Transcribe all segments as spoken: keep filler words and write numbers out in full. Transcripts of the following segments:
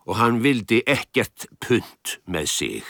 og hann vildi ekkert punt með sig.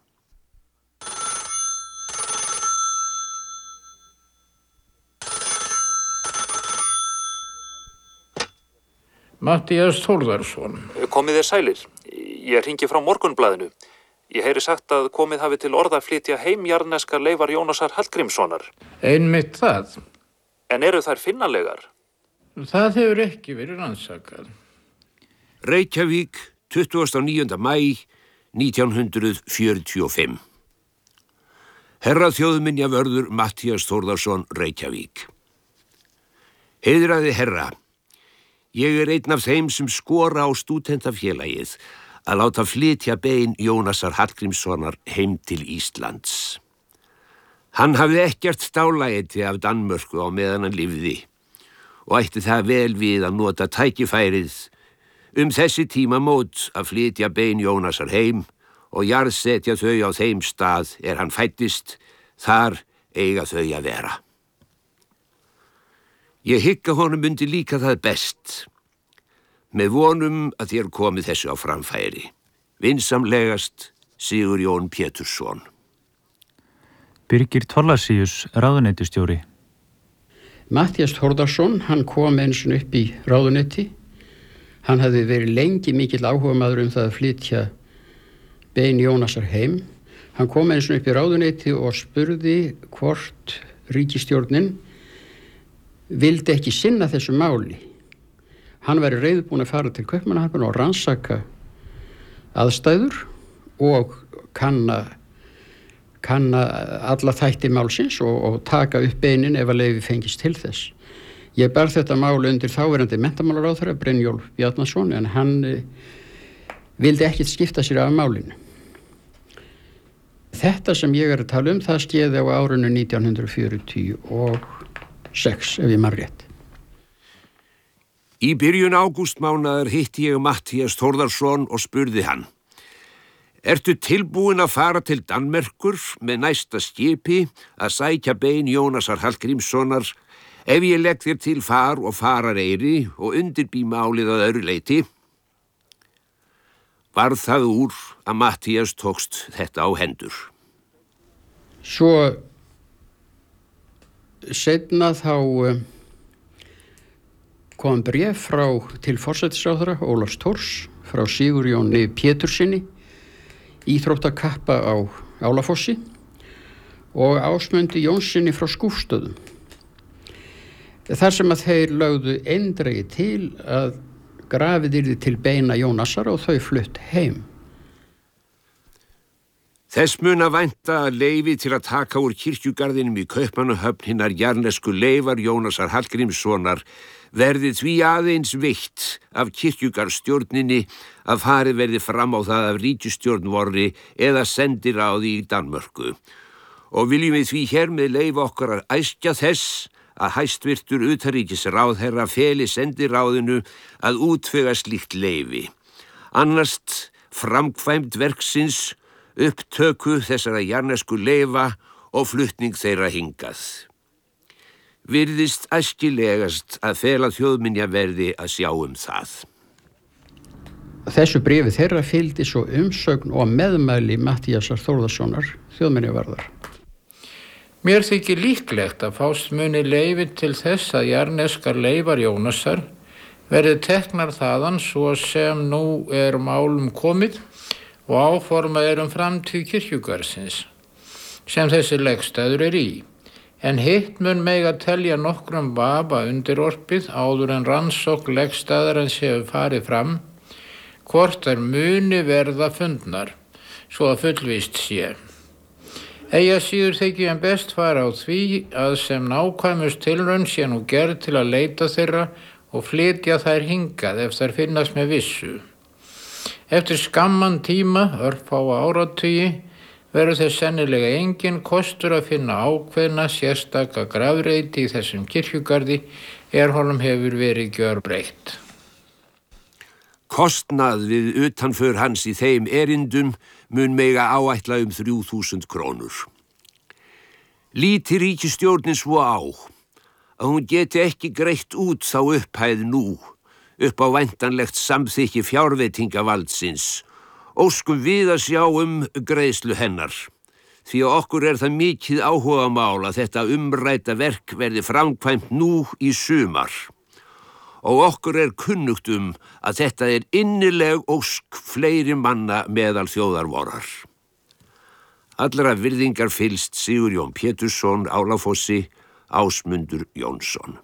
Matthías Þórðarson. Komið þér sælir. Ég hringi frá Morgunblaðinu. Ég heyri sagt að komið hafi til orða að flytja heim jarðneskar leifar Jónasar Hallgrímssonar. Einmitt það. En eru þær finnanlegar? Það hefur ekki verið rannsakað. Reykjavík, tuttugasta og níunda maí, nítján hundruð fjörutíu og fimm. Herra þjóðminjavörður Matthías Þórðarson, Reykjavík. Heiðraði herra, ég er einn af þeim sem skora á stúdentafélagið að láta flytja bein Jónasar Hallgrímssonar heim til Íslands. Hann hafði ekkert dálæti af Danmörku á meðan hann lifði og ætti það vel við að nota tækifærið um þessi tímamót að flytja bein Jónasar heim og jarðsetja þau á þeim stað er hann fæddist, þar eiga þau að vera. Ég hygg að honum myndi líka það best, með vonum að þér komið þessu á framfæri. Vinsamlegast Sigurjón Pétursson. Birgir Thorlacius, ráðuneytisstjóri. Matthías Þórðarson, hann kom eins og upp í ráðuneyti. Hann hafði verið lengi mikill áhugamaður um það að flytja bein Jónasar heim. Hann kom eins og upp í ráðuneyti og spurði hvort ríkisstjórnin vildi ekki sinna þessu máli. Hann væri reiðubúinn að fara til Kaupmannahafnar og rannsaka aðstæður og kanna, kanna alla þætti málsins og, og taka upp beinin ef að leyfi fengist til þess. Ég bar þetta mál undir þáverandi menntamálaráðherra Brynjólf Bjarnason en hann eh, vildi ekkert skipta sér af málinu. Þetta sem ég er að tala um, það skeði á árinu nítján hundruð fjörutíu og sex, ef ég man rétt. Í byrjun ágústmánaðar hitti ég Matthías Þórðarson og spurði hann: Ertu tilbúin að fara til Danmerkur með næsta skipi að sækja bein Jónasar Hallgrímssonar ef ég legg þér til far og farareyri og undirbý málið að öðru leyti? Varð það úr að Matthías tókst þetta á hendur. Svo seinna þá kom bréf frá til forsætisráðherra Ólafs Thors frá Sigurjóni Pétursinni, íþróttakappa á Álafossi, og Ásmundi Jónssyni frá Skúfstöðum. Þar sem að þeir lögðu eindregið til að grafið yrði til beina Jónasar og þau flutt heim. Þess mun að vænta leyfi til að taka úr kirkjugarðinum í Kaupmannahöfn hinnar jarðnesku leifar Jónasar Hallgrímssonar verði því aðeins veitt af kirkjugarðsstjórninni að farið verði fram á það af ríkisstjórn vorri eða sendiráði í Danmörku. Og viljum við því hér með leyfa okkar að æskja þess að hæstvirtur utanríkisráðherra feli sendiráðinu að útvega slíkt leyfi. Annast framkvæmd verksins, upptöku þessara jarðnesku leifa og flutning þeirra hingað. Virðist æskilegast að fela þjóðminjaverði að sjá um það. Þessu bréfi þeirra fylgdi svo umsögn og meðmæli Matthíasar Þórðarsonar, þjóðminjaverðar. Mér þykir líklegt að fást muni leyfi til þess að jarðneskar leifar Jónasar verði teknar þaðan svo sem nú er málum komið og áformað er um framtíð kirkjugarðsins, sem þessi leggstaður er í. En hitt mun mega telja nokkrum vafa undirorpið áður en rannsókn leggstaðarins hefur farið fram, hvort þær muni verða fundnar, svo að fullvíst sé. Eigi að síður þykir en best fara á því að sem nákvæmust tilraun sé nú gerð til að leita þeirra og flytja þær hingað ef þær finnast með vissu. Eftir skamman tíma, örfáa áratugi, verður þess sennilega engin kostur að finna ákveðna sérstaka grafreiti í þessum kirkjugarði er honum hefur verið gjörbreytt. Kostnað við utanför hans í þeim erindum mun mega áætla um þrjú þúsund krónur. Líti ríkisstjórnin svo á að hún geti ekki greitt út þá upphæð nú, upp á væntanlegt samþykki fjárveitingavaldsins, óskum við að sjá um greiðslu hennar. Því að okkur er það mikið áhugamál að þetta umrædda verk verði framkvæmt nú í sumar. Og okkur er kunnugt um að þetta er innileg ósk fleiri manna meðal þjóðarvorar. Allra virðingar fylst Sigurjón Pétursson, Álafossi, Ásmundur Jónsson.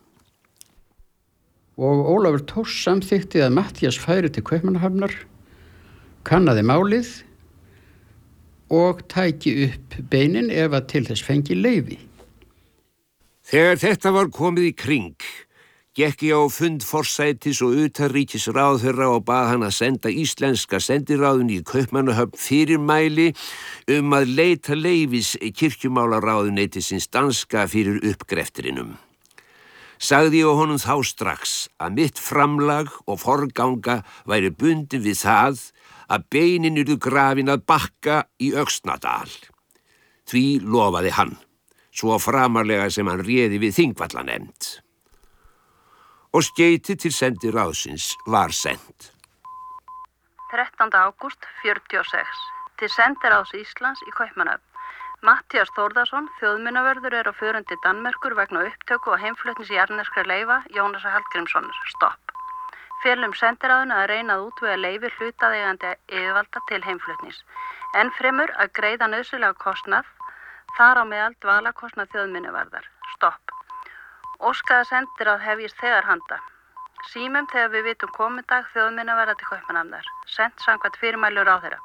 Og Ólafur Thors samþykti að Matthías færi til Kaupmannahafnar, kannaði málið og tæki upp beinin ef að til þess fengi leyfi. Þegar þetta var komið í kring, gekk ég á fund forsætis og utanríkisráðherra og bað hann að senda íslenska sendiráðinu í Kaupmannahöfn fyrirmæli um að leita leyfis kirkjumálaráðuneytisins danska fyrir uppgreftrinum. Sagði ég honum þá strax að mitt framlag og forganga væri bundin við það að beinin yrðu grafin að Bakka í Öxnadal. Því lofaði hann, svo framarlega sem hann réði við Þingvallanemnd. Og skeyti til sendiráðsins var sent. þrettánda ágúst fjörutíu og sex til sendiráðs Íslands í Kaupmannahöfn. Matthías Þórðarson, þjóðminjavörður, er á förum til Danmerkur vegna upptöku og heimflutnings jarðneskra leyfa Jónasar Hallgrímssonar. Stopp. Felum sendiráðinu að reyna að útvega leyfi hlutaðeigandi yfirvalda til heimflutnings. Enn fremur að greiða nauðsynlega kostnað, þar á meðal dvalarkostnað þjóðminjavarðar. Stopp. Óskaða sendiráð hefjist þegar handa. Símum þegar við vitum komindag þjóðminjavarða til Kaupmannahafnar. Sent samkvæmt fyrirmæli ráðherra.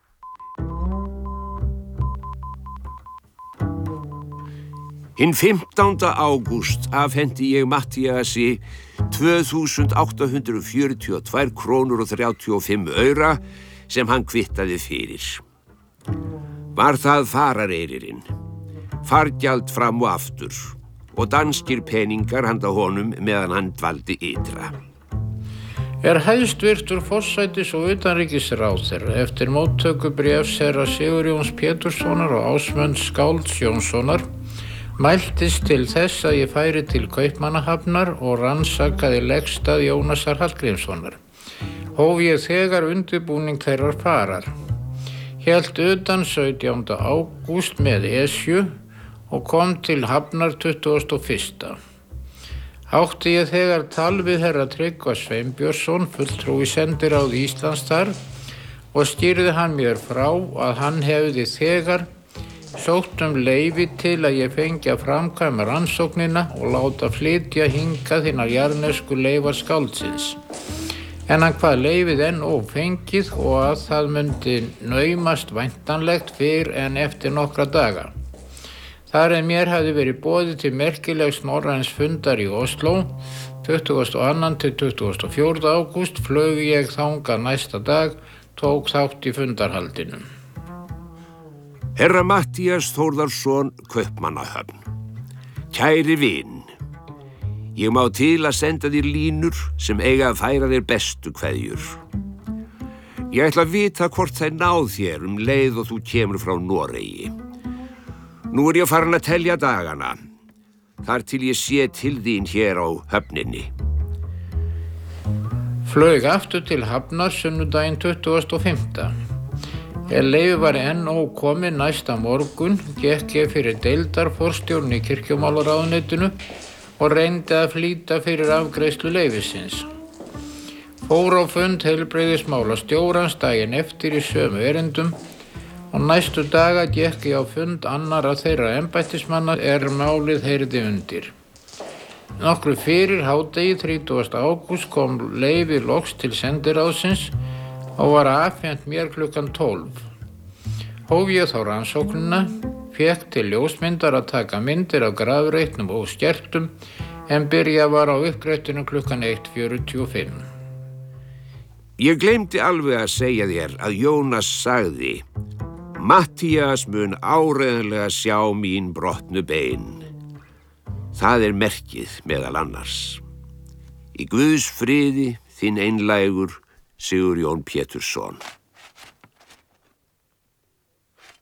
Hinn fimmtánda ágúst afhendi ég Matthíasi tvö þúsund átta hundruð fjörutíu og tvær krónur og þrjátíu og fimm aura sem hann kvittaði fyrir. Var það farareyririnn, fargjald fram og aftur og danskir peningar handa honum meðan hann dvaldi ytra. Er hæstvirtur forsætis og utanríkisráðherra eftir móttöku bréfs herra Sigurjóns Péturssonar og Ásmunds Skálds Jónssonar mæltist til þess að ég færi til Kaupmannahafnar og rannsakaði legstað Jónasar Hallgrímssonar. Hóf ég þegar undirbúning þeirrar farar. Hélt utan sautjánda ágúst með Esju og kom til Hafnar tuttugasta og fyrsta. Átti ég þegar tal við herra Tryggva Sveinbjörnsson, fulltrúi sendiráð Íslands þar, og skýrði hann mér frá að hann hefði þegar sótt um leyfi til að ég fengi að framkvæma rannsóknina og láta flytja hingað hinar jarðnesku leifar skáldsins. En hann hvað leyfið enn ófengið og að það myndi naumast væntanlegt fyrr en eftir nokkra daga. Þar en mér hafði verið boðið til merkilegs norræns fundar í Osló, tuttugasta og annan til tuttugasta og fjórða ágúst, flög ég þangað næsta dag, tók þátt í fundarhaldinu. Herra Matthías Þórðarson, Kaupmannahöfn. Kæri vin, ég má til að senda þér línur sem eiga að færa þér bestu kveðjur. Ég ætla að vita hvort þær náð þér um leið og þú kemur frá Noregi. Nú er ég farin að telja dagana, þar til ég sé til þín hér á höfninni. Flög aftur til Hafnar sunnudaginn tuttugasta og fimmta. Er leyfi var enn ókomið næsta morgun, gekk ég fyrir deildarforstjórn í kirkjumálaráðuneytinu og reyndi að flýta fyrir afgreiðslu leyfisins. Fór á fund heilbrigðismála stjórans daginn eftir í sömu erindum og næstu daga gekk ég á fund annarra þeirra embættismanna er málið heyrði undir. Nokkru fyrir hádegi þrítugasta ágúst kom leyfi loks til sendiráðsins og var afhent mér klukkan tólf. Hóf ég þá rannsóknina, fékk til ljósmyndar að taka myndir af grafreitnum og skertum, en byrjað var á uppgreftinu klukkan eitt fjörutíu og fimm. Ég gleymdi alveg að segja þér að Jónas sagði: Matthías mun áreiðanlega sjá mín brotnu bein. Það er merkið meðal annars. Í Guðs friði, þinn einlægur Sigurjón Pétursson.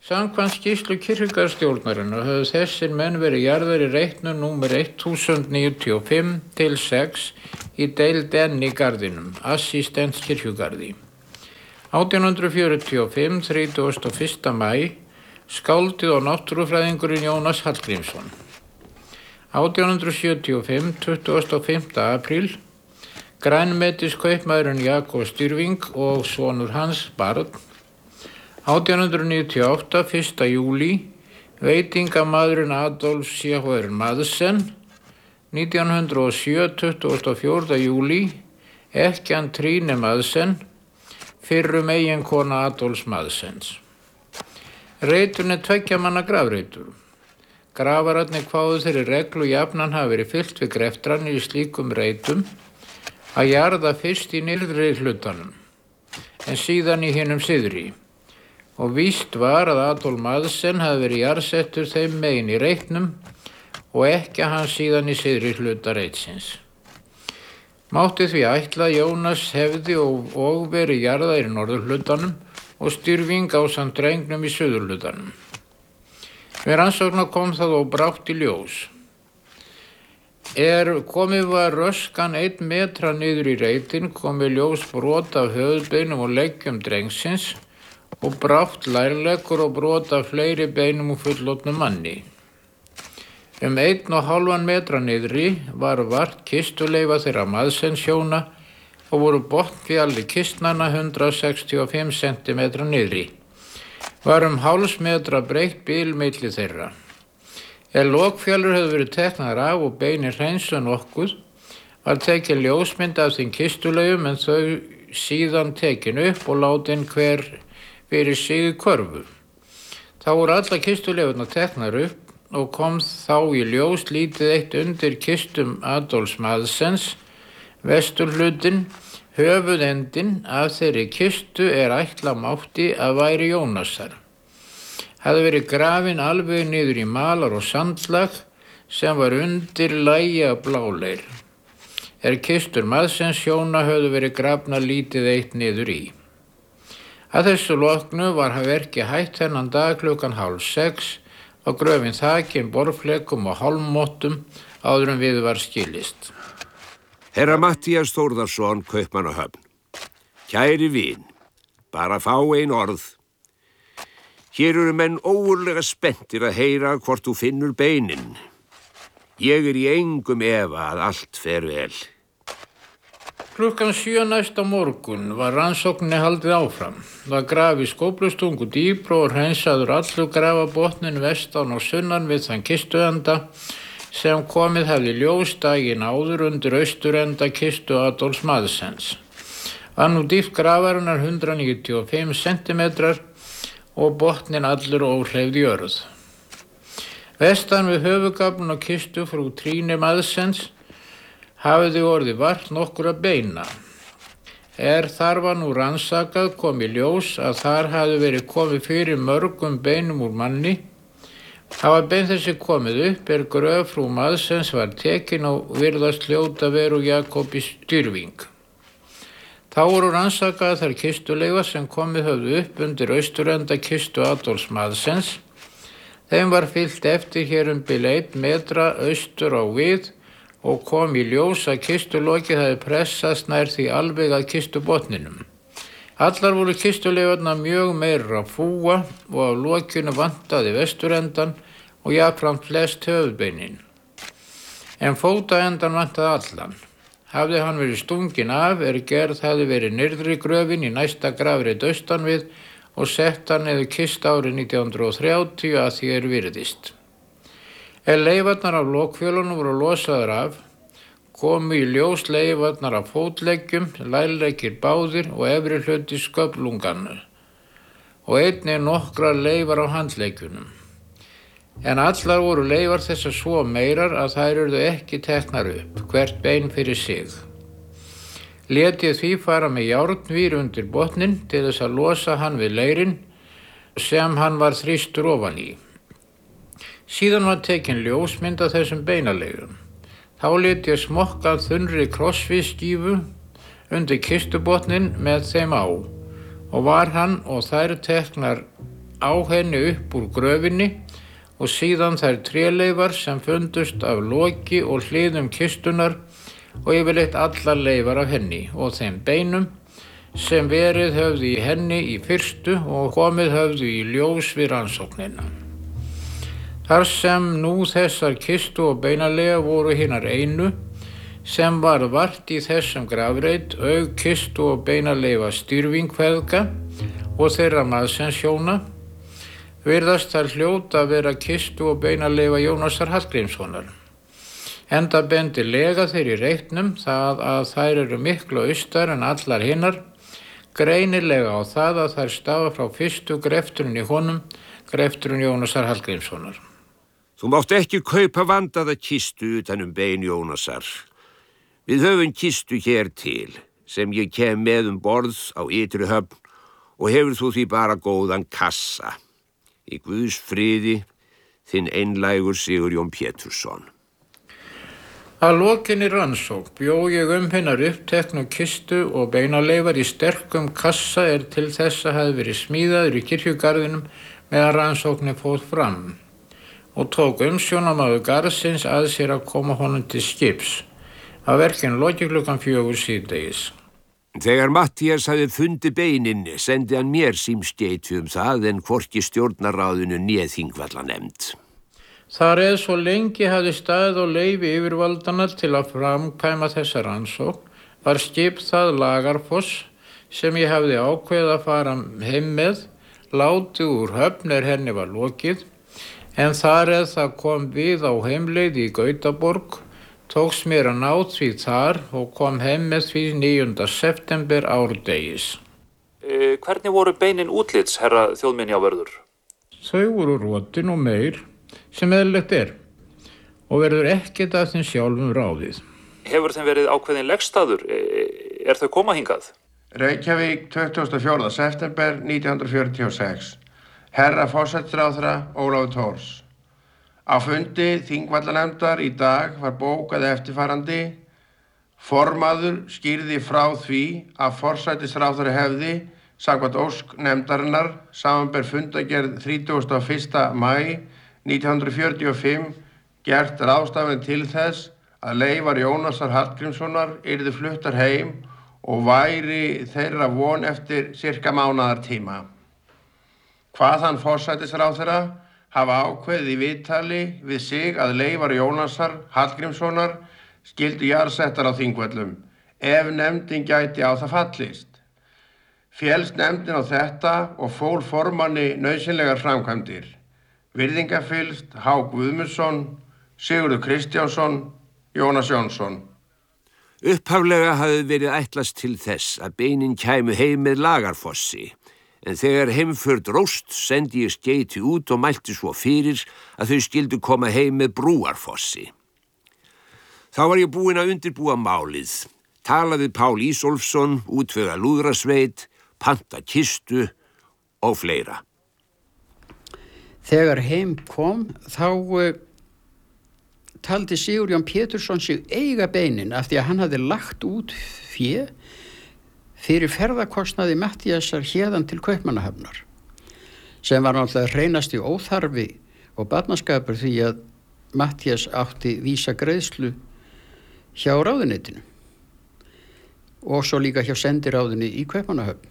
Samkvæmt skýrslu kirkjugarðsstjórnarinnar höfðu þessir menn verið jarðar í reitnum númer þúsund níutíu og fimm til sex í deild N í garðinum, assistents kirkjugarði. átján hundruð fjörutíu og fimm, þrítugasta og fyrsta maí, skáldið og náttúrufræðingurinn Jónas Hallgrímsson. átján hundruð sjötíu og fimm, tuttugasta og fimmta apríl, grænmetiskaupmaðurinn Jakob Styrving og sonur hans barn. átján hundruð níutíu og átta, fyrsta júlí, veitingamaðurinn Adolf Sjöhverinn Madsen. nítján hundruð og sjö, tuttugasta og fjórða júlí, ekkjan Tríne Madsen, fyrrum eiginkona Adolfs Madsens. Reiturinn er tveggja manna grafreitur. Grafararnir kváðu þeirri reglu jafnan hafi verið fyllt við greftranir í slíkum reitum að jarða fyrst í nyrðri hlutanum, en síðan í hinum syðri. Og víst var að Adolf Madsen hafi verið jarðsettur þeim megin í reitnum og ekkja hans síðan í syðri hluta reitsins. Mátti því ætla að Jónas hefði og, og verið jarðaðir í norðurhlutanum og Styrving ásamt drengnum í suðurhlutanum. Við rannsóknar kom það og brátt í ljós. Er komið var röskan einn metra niður í reitin, komið ljós brot af höfuðbeinum og leggjum drengsins og brátt lærleggur og brot af fleiri beinum og fullorðnum manni. Um einn og hálfan metra niðri var vart kistuleifa þeirra Madsens-hjóna og voru botnfjalli kistnanna hundrað sextíu og fimm sentimetra niðri. Var um hálfs metra breitt bil milli þeirra. Er lokfjallur hefði verið teknar af og beini hreinsu nokkuð, var tekin ljósmynd af þeim kistuleifum en þau síðan tekin upp og látin hver fyrir sig í körfu. Þá voru alla kistuleifurnar teknar upp og kom þá í ljós lítið eitt undir kistum Adolfs Madsens, vesturhlutin, höfuðendin af þeirri kistu er ætla mátti að væri Jónasar. Hafði verið grafin alveg niður í malar og sandlag sem var undir lagi af bláleir. Er kistur Madsens-hjóna höfðu verið grafna lítið eitt niður í. Að þessu loknu var verki hætt þennan dag klukkan hálf sex og gröfin þakin borflegum og hálmmottum áður en við var skilist. Herra Matthías Þórðarsson, kaupmann á Höfn. Kæri vin, bara fá ein orð. Hér eru menn ógurlega spenntir að heyra hvort þú finnur beinin. Ég er í engum efa að allt fer vel. Klukkan sjö næsta morgun var rannsókninni haldið áfram. Það grafi skóflustungu dýpra og hreinsaður allur grafabotnin vestan og sunnan við þann kistuenda sem komið hefði ljós daginn áður undir austurenda kistu Adolfs Madsens. Var nú dýpt grafarinnar hundrað níutíu og fimm sentimetrar og botnin allur óhreyfð jörð. Vestan við höfugaflinn á kistu frú Tríne Madsens hafiði orðið vart nokkura beina. Er þar var nú rannsakað kom í ljós að þar hafi verið komið fyrir mörgum beinum úr manni. Hafa bein þessi komið upp er gröf frú Madsens var tekin og virðast hljóta veru Jakobi Styrving. Þá voru rannsakað þær kistuleifar sem komið höfðu upp undir austurenda kistu Adolfs Madsens. Þeim var fyllt eftir hér um bil einn metra austur á við og kom í ljós að kistulokið hefði pressast nær því alveg að kistubotninum. Allar voru kistuleifarnar mjög meira að fúa og á lokinu vantaði vesturendan og jafnframt flest höfuðbeinin. En fótaendan vantaði allan. Hafði hann verið stungin af er gerð hefði verið nyrðri gröfin í næsta grafreit austan við og sett hann eða kist árið nítján hundruð og þrjátíu að því er virðist. Er leifarnar af lokfjölunum voru losaður af, komu í ljós leifarnar af fótleggjum, lærleggir báðir og efri hluti sköflunganna og einnig nokkrar leifar á handleggjunum. En allar voru leifar þessar svo meirar að þær urðu ekki teknar upp, hvert bein fyrir sig. Lét ég því fara með járnvír undir botnin til þess að losa hann við leirinn sem hann var þrýstur ofan í. Síðan var tekin ljósmynd af þessum beinaleifum. Þá lét ég smokka þunnri krossfiskífu undir kistubotnin með þeim á og var hann og þær teknar á henni upp úr gröfinni og síðan þær tréleifar sem fundust af loki og hliðum kistunar og yfirleitt allar leifar af henni og þeim beinum sem verið höfðu í henni í fyrstu og komið höfðu í ljós við rannsóknina. Þar sem nú þessar kistu og beinalega voru hinar einu sem var vart í þessum grafreit auk kistu og beinaleifa styrfingkveðka og þeirra maðsins hjóna, virðast þær hljóta að vera kistu og beinaleifa Jónasar Hallgrímssonar. Enda bendi lega þeir í reitnum það að þær eru miklu austar en allar hinnar, greinilega á það að þær stafa frá fyrstu grefturinn í honum, grefturinn Jónasar Hallgrímssonar. Þú mátt ekki kaupa vandaða kistu utan um bein Jónasar. Við höfum kistu hér til, sem ég kem með um borð á ytri höfn og hefur þú því bara góðan kassa. Í Guðs friði, þinn einlægur Sigurjón Pétursson. Að lokinni rannsókn bjó ég um hinnar uppteknu kistu og beinaleifar í sterkum kassa er til þess að hafi verið smíðaður í kirkjugarðinum meðan rannsóknin fór fram og tók umsjónarmaður garðsins að sér að koma honum til skips. Að verkinn lokið klukkan fjögur síðdegis. Þegar Matthías hafði fundið beinin, sendi hann mér símskeytu um það en hvorki stjórnarráðinu né Þingvallanemnd. Þar eð svo lengi hafði staðið á leyfi yfirvaldana til að framkvæma þessa rannsókn, var skip það Lagarfoss sem ég hafði ákveðið að fara heim með, látið úr höfn er henni var lokið, en þar eð það kom við á heimleið í Gautaborg, tókst mér að ná því þar og kom heim með því níunda september árdegis. E, hvernig voru beinin útlits, herra þjóðminjavörður? Þau voru rotin og meir, sem eðlilegt er, og verður ekkert að þeim sjálfum ráðið. Hefur þeim verið ákveðin legstaður? E, er þau koma hingað? Reykjavík, tuttugasta og fjórða september nítján hundruð fjörutíu og sex. Herra forsætisráðherra Ólafur Thors. Á fundi Þingvallanemndar í dag var bókað eftirfarandi: Formaður skýrði frá því að forsætisráðherra hefði, samkvæmt ósk nefndarinnar, samanber fundargerð þrítugasta og fyrsta maí nítján hundruð fjörutíu og fimm, gert ráðstafun til þess að leifar Jónasar Hallgrímssonar yrðu fluttar heim og væri þeirra von eftir cirka mánaðartíma. Hvað hann forsætisráðherra hafa ákveðið í viðtali við sig að leifar Jónasar Hallgrímssonar skyldu jarðsettar á Þingvöllum, ef nefndin gæti á það fallist. Féllst nefndin á þetta og fól formanni nauðsynlegar framkvæmdir. Virðingafyllst H. Guðmundsson, Sigurður Kristjánsson, Jónas Jónsson. Upphaflega hafði verið ætlast til þess að beinin kæmu heim með Lagarfossi, en þegar heimför dróst sendi ég skeyti út og mælti svo fyrir að þau skyldu koma heim með Brúarfossi. Þá var ég búinn að undirbúa málið, tala við Pál Ísólfsson, útvega lúðrasveit, panta kistu og fleira. Þegar heim kom þá uh, taldi Sigurjón Pétursson sig eiga beinin af því að hann hafði lagt út fé fyrir ferðakostnaði Matthíasar héðan til Kaupmannahafnar, sem var náttúrulega hreinasti óþarfi og barnaskapur því að Matthías átti vísa greiðslu hjá ráðuneytinu og svo líka hjá sendiráðinu í Kaupmannahöfn.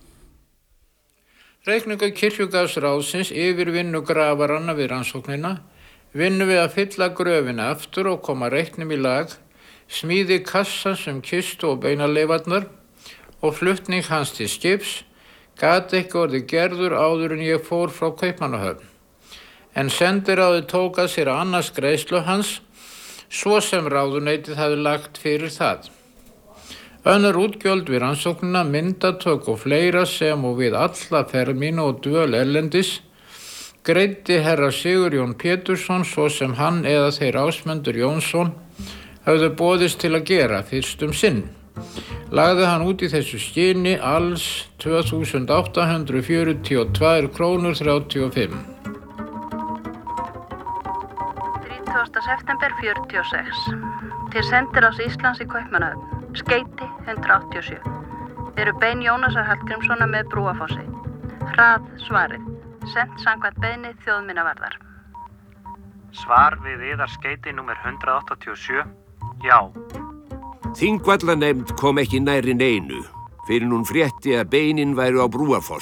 Reikningur kirkjugarðsráðsins yfir vinnu grafaranna við rannsóknina, vinnu við að fylla gröfina aftur og koma reiknum í lag, smíði kassans um kistu og beinalefarnar og flutning hans til skips, gat ekki orðið gerður áður en ég fór frá Kaupmannahöfn. En sendiráðið tók að sér annars greiðslu hans, svo sem ráðuneytið hafi lagt fyrir það. Önnur útgjöld við rannsóknina, myndatök og fleira sem og við alla ferð mína og dvöl erlendis, greiddi herra Sigurjón Pétursson svo sem hann eða þeir Ásmundur Jónsson hafðu boðist til að gera fyrst um sinn. Lagði hann út í þessu skyni alls tvö þúsund átta hundruð fjörutíu og tvær krónur þrjátíu og fimm. þrítugasta september fjörutíu og sex. Til sendiráðs Íslands í Kaupmannahöfn. Skeyti hundrað áttatíu og sjö. Eru bein Jónasar Hallgrímssonar með Brúarfossi. Hrað svarið. sent samkvæmt beiðni þjóðminjavarðar. Svar við yðarskeyti númer hundrað áttatíu og sjö, já. Þingvallanemnd kom ekki nærri neinu fyrir hún frétti að beinin væru á Brúarfoss.